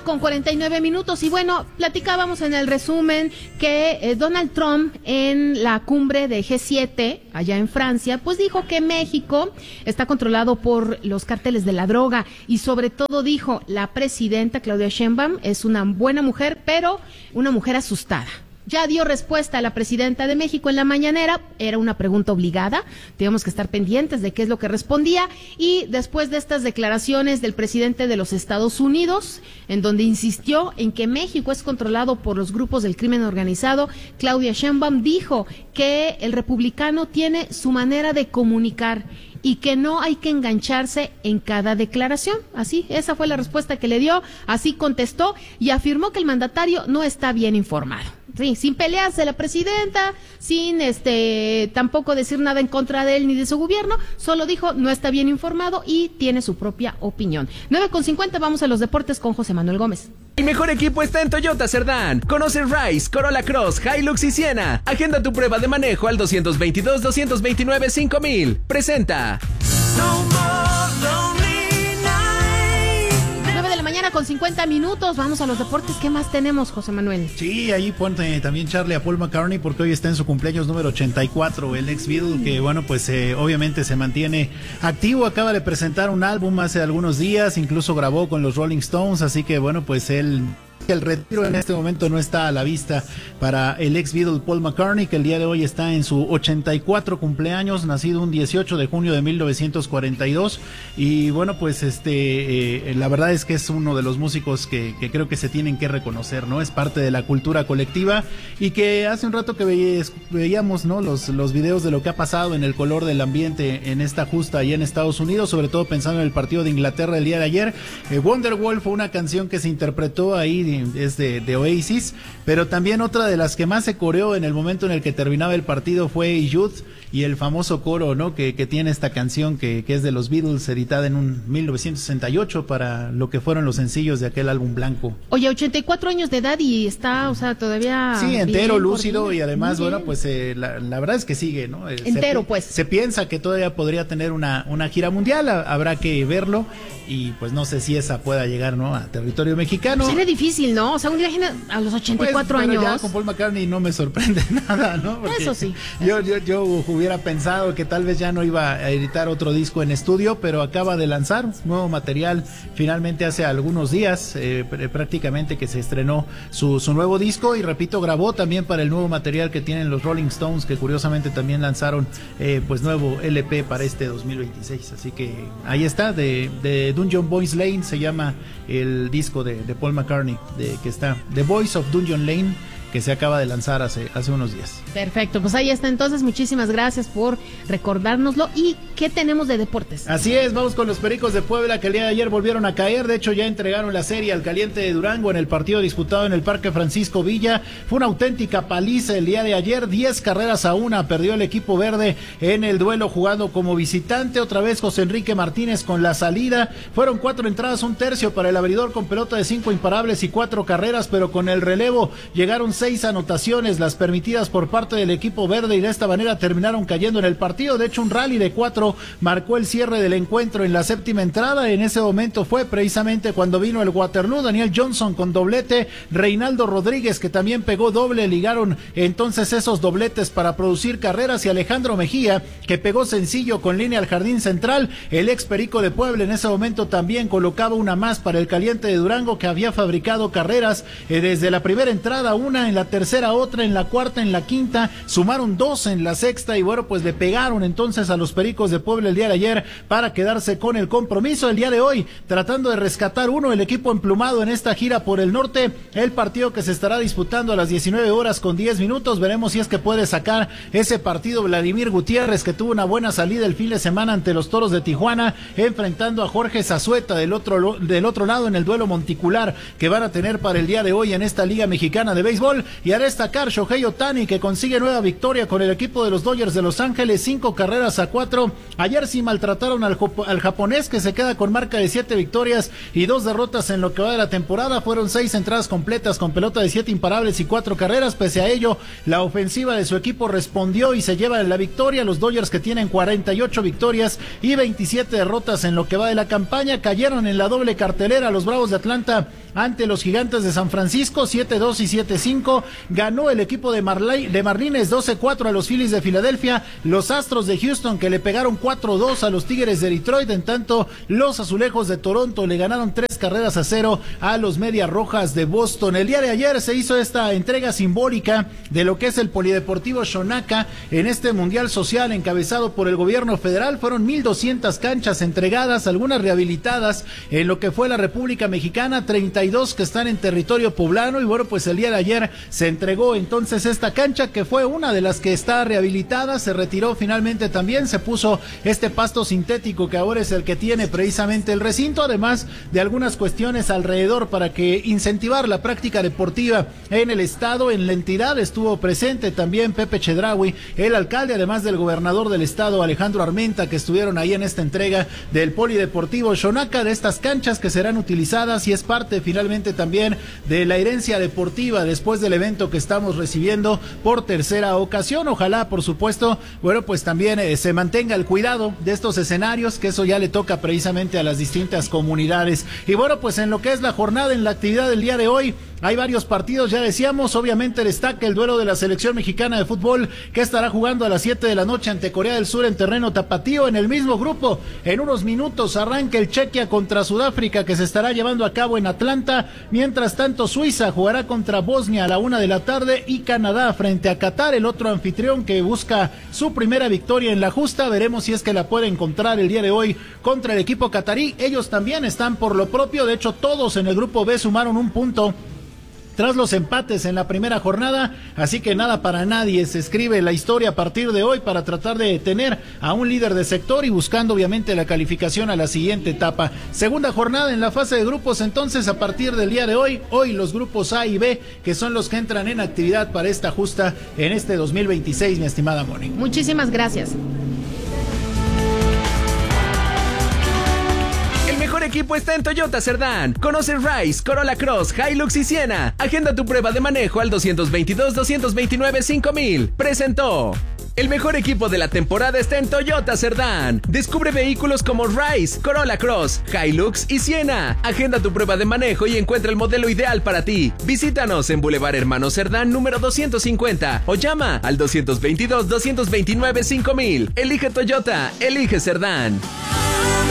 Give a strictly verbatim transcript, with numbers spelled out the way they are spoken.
con cuarenta y nueve minutos y bueno, platicábamos en el resumen que eh, Donald Trump en la cumbre de G siete allá en Francia, pues dijo que México está controlado por los cárteles de la droga y sobre todo dijo, la presidenta Claudia Sheinbaum es una buena mujer, pero una mujer asustada. Ya dio respuesta a la presidenta de México en la mañanera, era una pregunta obligada, teníamos que estar pendientes de qué es lo que respondía, y después de estas declaraciones del presidente de los Estados Unidos, en donde insistió en que México es controlado por los grupos del crimen organizado, Claudia Sheinbaum dijo que el republicano tiene su manera de comunicar y que no hay que engancharse en cada declaración. Así, esa fue la respuesta que le dio, así contestó y afirmó que el mandatario no está bien informado. Sí, sin pelearse la presidenta, sin este tampoco decir nada en contra de él ni de su gobierno, solo dijo no está bien informado y tiene su propia opinión. nueve con cincuenta, vamos a los deportes con José Manuel Gómez. El mejor equipo está en Toyota Cerdán. Conoce Rise, Corolla Cross, Hilux y Siena. Agenda tu prueba de manejo al dos dos dos, dos dos nueve, cinco mil. Presenta. No more lonely night. nueve de la mañana con cincuenta minutos. Vamos a los deportes. ¿Qué más tenemos, José Manuel? Sí, ahí ponte también Charlie a Paul McCartney porque hoy está en su cumpleaños número ochenta y cuatro, el ex Beatle, que bueno, pues eh, obviamente se mantiene activo. Acaba de presentar un álbum hace algunos días, incluso grabó con los Rolling Stones, así que bueno, pues él... El retiro en este momento no está a la vista para el ex Beatle Paul McCartney, que el día de hoy está en su ochenta y cuatro cumpleaños, nacido un dieciocho de junio de mil novecientos cuarenta y dos, y bueno, pues este eh, la verdad es que es uno de los músicos que, que creo que se tienen que reconocer, ¿no? Es parte de la cultura colectiva y que hace un rato que ve, veíamos, ¿no? Los, los videos de lo que ha pasado en el color del ambiente en esta justa allá en Estados Unidos, sobre todo pensando en el partido de Inglaterra el día de ayer. eh, Wonderwall fue una canción que se interpretó ahí, es de, de Oasis, pero también otra de las que más se coreó en el momento en el que terminaba el partido fue Youth, y el famoso coro, ¿no? que, que tiene esta canción que, que es de los Beatles, editada en un mil novecientos sesenta y ocho para lo que fueron los sencillos de aquel álbum blanco. Oye, ochenta y cuatro años de edad y está, o sea, todavía sí, entero, bien, lúcido, bien. Y además, bueno, pues eh, la, la verdad es que sigue, ¿no? Eh, entero, se, pues. Se piensa que todavía podría tener una, una gira mundial, a, habrá que verlo, y pues no sé si esa pueda llegar, ¿no? A territorio mexicano. Sería difícil, ¿no? O sea, un día a los ochenta y cuatro pues, años. Ya con Paul McCartney no me sorprende nada, ¿no? Porque eso sí. Yo, yo, yo hubiera pensado que tal vez ya no iba a editar otro disco en estudio, pero acaba de lanzar nuevo material finalmente hace algunos días, eh, prácticamente que se estrenó su, su nuevo disco, y repito, grabó también para el nuevo material que tienen los Rolling Stones, que curiosamente también lanzaron eh, pues nuevo L P para este dos mil veintiséis, así que ahí está, de, de Dungeon Boys Lane se llama el disco de, de Paul McCartney, de, que está The Voice of Dungeon Lane, que se acaba de lanzar hace, hace unos días. Perfecto, pues ahí está entonces, muchísimas gracias por recordárnoslo. ¿Y qué tenemos de deportes? Así es, vamos con los Pericos de Puebla, que el día de ayer volvieron a caer. De hecho, ya entregaron la serie al Caliente de Durango en el partido disputado en el Parque Francisco Villa. Fue una auténtica paliza el día de ayer, diez carreras a una perdió el equipo verde en el duelo jugando como visitante. Otra vez José Enrique Martínez con la salida. Fueron cuatro entradas, un tercio para el abridor con pelota de cinco imparables y cuatro carreras, pero con el relevo llegaron seis anotaciones, las permitidas por parte del equipo verde, y de esta manera terminaron cayendo en el partido. De hecho, un rally de cuatro marcó el cierre del encuentro en la séptima entrada. En ese momento fue precisamente cuando vino el Waterloo. Daniel Johnson con doblete, Reinaldo Rodríguez, que también pegó doble, ligaron entonces esos dobletes para producir carreras, y Alejandro Mejía, que pegó sencillo con línea al jardín central. El ex Perico de Puebla en ese momento también colocaba una más para el Caliente de Durango, que había fabricado carreras eh, desde la primera entrada, una en la tercera, otra en la cuarta, en la quinta, sumaron dos en la sexta, y bueno, pues le pegaron entonces a los Pericos de Puebla el día de ayer para quedarse con el compromiso. El día de hoy, tratando de rescatar uno, el equipo emplumado en esta gira por el norte, el partido que se estará disputando a las diecinueve horas con diez minutos, veremos si es que puede sacar ese partido Vladimir Gutiérrez, que tuvo una buena salida el fin de semana ante los Toros de Tijuana, enfrentando a Jorge Zazueta del otro, del otro lado en el duelo monticular que van a tener para el día de hoy en esta Liga Mexicana de Béisbol. béisbol, y a destacar Shohei Ohtani, que consigue nueva victoria con el equipo de los Dodgers de Los Ángeles, cinco carreras a cuatro. Ayer sí maltrataron al, al japonés, que se queda con marca de siete victorias y dos derrotas en lo que va de la temporada. Fueron seis entradas completas con pelota de siete imparables y cuatro carreras. Pese a ello, la ofensiva de su equipo respondió y se lleva la victoria. Los Dodgers, que tienen cuarenta y ocho victorias y veintisiete derrotas en lo que va de la campaña, cayeron en la doble cartelera. Los Bravos de Atlanta ante los Gigantes de San Francisco, siete dos y siete cinco. Ganó el equipo de, Marley, de Marlines doce cuatro a los Phillies de Filadelfia. Los Astros de Houston, que le pegaron cuatro dos a los Tigres de Detroit. En tanto, los Azulejos de Toronto le ganaron tres carreras a cero a los Medias Rojas de Boston. El día de ayer se hizo esta entrega simbólica de lo que es el Polideportivo Xonaca en este Mundial Social encabezado por el gobierno federal. Fueron mil doscientas canchas entregadas, algunas rehabilitadas en lo que fue la República Mexicana, treinta y dos que están en territorio poblano. Y bueno, pues el día de ayer se entregó entonces esta cancha, que fue una de las que está rehabilitada. Se retiró finalmente también, se puso este pasto sintético que ahora es el que tiene precisamente el recinto, además de algunas cuestiones alrededor para que incentivar la práctica deportiva en el estado. En la entidad estuvo presente también Pepe Chedraui, el alcalde, además del gobernador del estado Alejandro Armenta, que estuvieron ahí en esta entrega del Polideportivo Xonaca, de estas canchas que serán utilizadas, y es parte finalmente también de la herencia deportiva después del evento que estamos recibiendo por tercera ocasión. Ojalá, por supuesto, bueno, pues también eh, se mantenga el cuidado de estos escenarios, que eso ya le toca precisamente a las distintas comunidades. Y bueno, pues en lo que es la jornada, en la actividad del día de hoy, hay varios partidos, ya decíamos. Obviamente destaca el duelo de la selección mexicana de fútbol, que estará jugando a las siete de la noche ante Corea del Sur en terreno tapatío. En el mismo grupo, en unos minutos arranca el Chequia contra Sudáfrica, que se estará llevando a cabo en Atlanta. Mientras tanto, Suiza jugará contra Bosnia a la una de la tarde, y Canadá frente a Qatar, el otro anfitrión que busca su primera victoria en la justa. Veremos si es que la puede encontrar el día de hoy contra el equipo catarí. Ellos también están por lo propio. De hecho, todos en el grupo B sumaron un punto tras los empates en la primera jornada, así que nada para nadie. Se escribe la historia a partir de hoy para tratar de tener a un líder de sector y buscando obviamente la calificación a la siguiente etapa. Segunda jornada en la fase de grupos, entonces, a partir del día de hoy, hoy los grupos A y B, que son los que entran en actividad para esta justa en este dos mil veintiséis, mi estimada Moni. Muchísimas gracias. El mejor equipo está en Toyota Cerdán. Conoce Rise, Corolla Cross, Hilux y Siena. Agenda tu prueba de manejo al dos dos dos, dos dos nueve, cinco mil. Presentó. El mejor equipo de la temporada está en Toyota Cerdán. Descubre vehículos como Rise, Corolla Cross, Hilux y Siena. Agenda tu prueba de manejo y encuentra el modelo ideal para ti. Visítanos en Boulevard Hermano Cerdán número doscientos cincuenta o llama al dos dos dos, dos dos nueve, cinco mil. Elige Toyota, elige Cerdán.